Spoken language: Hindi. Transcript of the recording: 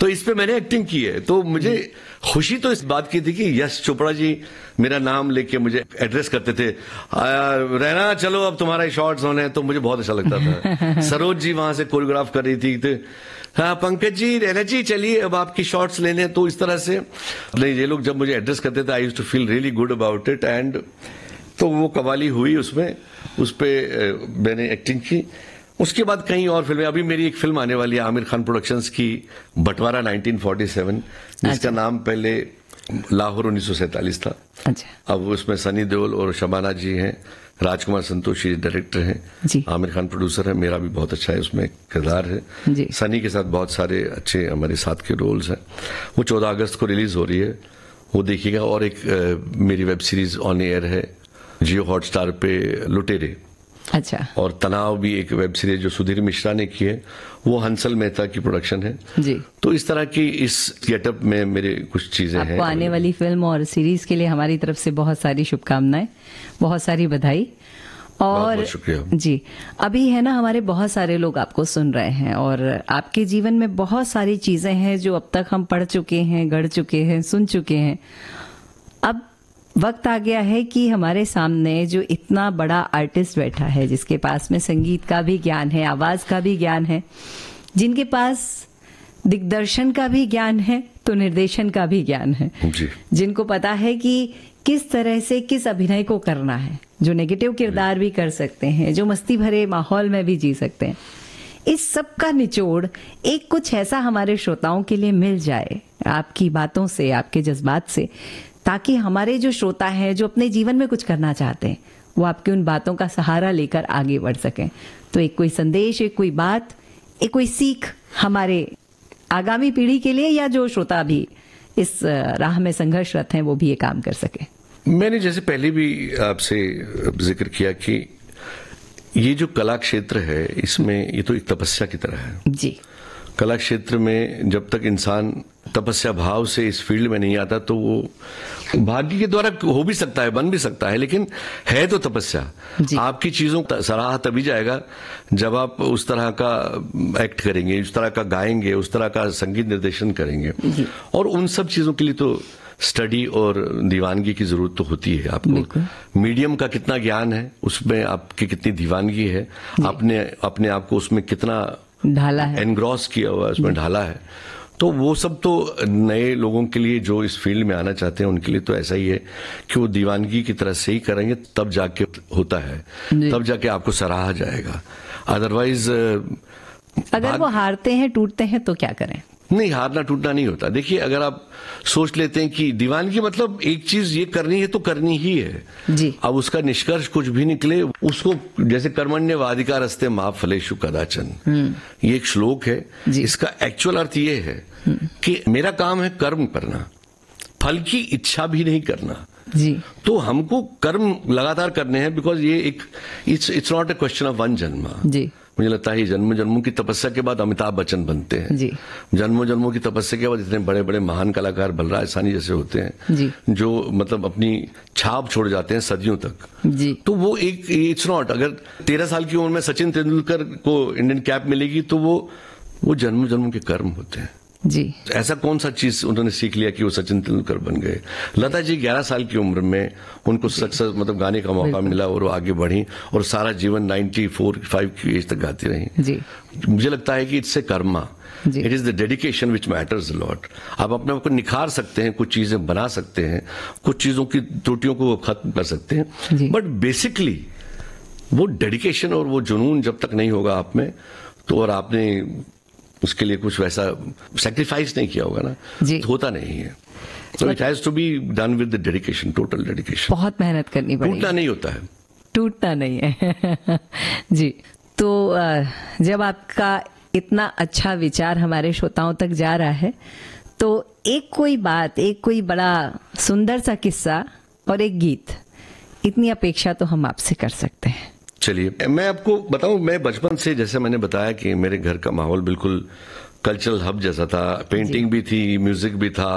तो इस पे मैंने एक्टिंग की है। तो मुझे खुशी तो इस बात की थी कि यश चोपड़ा जी मेरा नाम लेके मुझे एड्रेस करते थे, रहना चलो अब तुम्हारे शॉट्स होने हैं, तो मुझे बहुत अच्छा लगता था। सरोज जी वहां से कोरियोग्राफ कर रही थी, तो हाँ पंकज जी, रहना जी चलिए अब आपकी शॉट्स लेने। तो इस तरह से नहीं, ये लोग जब मुझे एड्रेस करते थे, I used to feel really good about it. And तो वो कवाली हुई, उसमें उस पे मैंने एक्टिंग की। उसके बाद कई और फिल्में, अभी मेरी एक फिल्म आने वाली है आमिर खान प्रोडक्शंस की, बंटवारा 1947, जिसका नाम पहले लाहौर 1947 था। अच्छा। अब उसमें सनी देओल और शबाना जी हैं, राजकुमार संतोषी डायरेक्टर हैं, आमिर खान प्रोड्यूसर है, मेरा भी बहुत अच्छा है उसमें किरदार है। सनी के साथ बहुत सारे अच्छे हमारे साथ के रोल्स हैं। वो 14 अगस्त को रिलीज हो रही है, वो देखिएगा। और एक मेरी वेब सीरीज ऑन एयर है जियो हॉटस्टार पे, लुटेरे। अच्छा। और तनाव भी एक वेब सीरीज जो सुधीर मिश्रा ने की है, वो हंसल मेहता की प्रोडक्शन है जी। तो इस तरह की इस गेटअप में मेरे कुछ चीजें हैं। आपको आने वाली फिल्म और सीरीज के लिए हमारी तरफ से बहुत सारी शुभकामनाएं, बहुत सारी बधाई। और बहुत शुक्रिया जी, अभी है ना, हमारे बहुत सारे लोग आपको सुन रहे हैं और आपके जीवन में बहुत सारी चीजें हैं जो अब तक हम पढ़ चुके हैं, गढ़ चुके हैं, सुन चुके हैं। अब वक्त आ गया है कि हमारे सामने जो इतना बड़ा आर्टिस्ट बैठा है, जिसके पास में संगीत का भी ज्ञान है, आवाज का भी ज्ञान है, जिनके पास दिग्दर्शन का भी ज्ञान है, तो निर्देशन का भी ज्ञान है जी। जिनको पता है कि किस तरह से किस अभिनय को करना है, जो नेगेटिव किरदार भी कर सकते हैं, जो मस्ती भरे माहौल में भी जी सकते हैं। इस सब का निचोड़ एक कुछ ऐसा हमारे श्रोताओं के लिए मिल जाए आपकी बातों से, आपके जज्बात से, ताकि हमारे जो श्रोता हैं जो अपने जीवन में कुछ करना चाहते हैं, वो आपकी उन बातों का सहारा लेकर आगे बढ़ सकें। तो एक कोई संदेश, एक कोई बात, एक कोई सीख हमारे आगामी पीढ़ी के लिए, या जो श्रोता भी इस राह में संघर्षरत हैं वो भी ये काम कर सके। मैंने जैसे पहले भी आपसे जिक्र किया कि ये जो कला क्षेत्र है, इसमें ये तो एक तपस्या की तरह है जी। कला क्षेत्र में जब तक इंसान तपस्या भाव से इस फील्ड में नहीं आता, तो वो भाग्य के द्वारा हो भी सकता है, बन भी सकता है, लेकिन है तो तपस्या। आपकी चीजों का सराहा तभी जाएगा जब आप उस तरह का एक्ट करेंगे, उस तरह का गाएंगे, उस तरह का संगीत निर्देशन करेंगे। और उन सब चीजों के लिए तो स्टडी और दीवानगी की जरूरत तो होती है। आपको मीडियम का कितना ज्ञान है, उसमें आपकी कितनी दीवानगी है, आपने अपने आप को उसमें कितना ढाला है, एनग्रॉस किया हुआ है, उसमें ढाला है। तो वो सब तो नए लोगों के लिए जो इस फील्ड में आना चाहते हैं उनके लिए तो ऐसा ही है कि वो दीवानगी की तरह से ही करेंगे, तब जाके होता है, तब जाके आपको सराहा जाएगा। अदरवाइज अगर वो हारते हैं, टूटते हैं, तो क्या करें? नहीं, हारना टूटना नहीं होता। देखिए, अगर आप सोच लेते हैं कि दीवानगी मतलब एक चीज ये करनी है तो करनी ही है जी। अब उसका निष्कर्ष कुछ भी निकले, उसको जैसे कर्मण्येवाधिकार रस्ते मा फलेषु कदाचन, ये एक श्लोक है। इसका एक्चुअल अर्थ ये है कि मेरा काम है कर्म करना, फल की इच्छा भी नहीं करना जी। तो हमको कर्म लगातार करने हैं, बिकॉज ये एक it's not a question of one जन्म जी। मुझे लगता है जन्म जन्मों की तपस्या के बाद अमिताभ बच्चन बनते हैं जी। जन्मों जन्मों की तपस्या के बाद इतने बड़े बड़े महान कलाकार बलराज साहनी जैसे होते हैं जी। जो मतलब अपनी छाप छोड़ जाते हैं सदियों तक जी। तो वो एक इट्स नॉट, अगर 13 साल की उम्र में सचिन तेंदुलकर को इंडियन कैप मिलेगी तो वो जन्म जन्मों के कर्म होते हैं जी। ऐसा कौन सा चीज उन्होंने सीख लिया कि वो सचिन तेंदुलकर बन गए। लता जी 11 साल की उम्र में उनको सक्सेस मतलब गाने का मौका मिला और वो आगे बढ़ी और सारा जीवन 94-95 की एज तक गाती रही जी। मुझे लगता है कि it's a Karma, it is the dedication which matters a lot. आप अपने आप को निखार सकते हैं, कुछ चीजें बना सकते हैं, कुछ चीजों की त्रुटियों को खत्म कर सकते हैं, बट बेसिकली वो डेडिकेशन और वो जुनून जब तक नहीं होगा आप में, तो और आपने उसके लिए कुछ वैसा सैक्रिफाइस नहीं किया होगा ना, तो होता नहीं है। So it has to be done with the dedication, total dedication. बहुत मेहनत करनी पड़ेगी। टूटना नहीं होता है, टूटना नहीं है जी। तो जब आपका इतना अच्छा विचार हमारे श्रोताओं तक जा रहा है, तो एक कोई बात, एक कोई बड़ा सुंदर सा किस्सा और एक गीत, इतनी अपेक्षा तो हम आपसे कर सकते हैं। चलिए, मैं आपको बताऊं, मैं बचपन से, जैसे मैंने बताया कि मेरे घर का माहौल बिल्कुल कल्चरल हब जैसा था, पेंटिंग भी थी, म्यूजिक भी था,